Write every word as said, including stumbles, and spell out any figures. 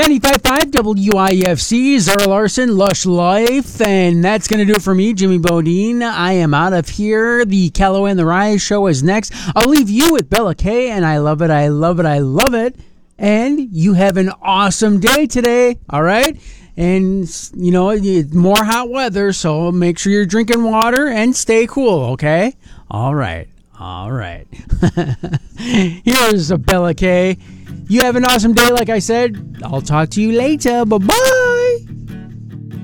ninety-five point five W I F C, Zara Larson, Lush Life, and that's going to do it for me, Jimmy Bodine. I am out of here. The Calloway and the Rise show is next. I'll leave you with Bella Kay, and I love it, I love it, I love it. And you have an awesome day today, all right? And, you know, it's more hot weather, so make sure you're drinking water and stay cool, okay? All right, all right. Here's a Bella Kay. You have an awesome day, like I said. I'll talk to you later. Bye-bye.